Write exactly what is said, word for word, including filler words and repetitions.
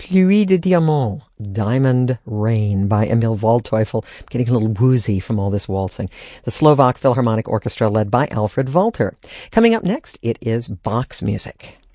Pluie de Diamant, Diamond Rain by Emil Waldteufel. I'm getting a little woozy from all this waltzing. The Slovak Philharmonic Orchestra led by Alfred Walter. Coming up next, it is Bach's music.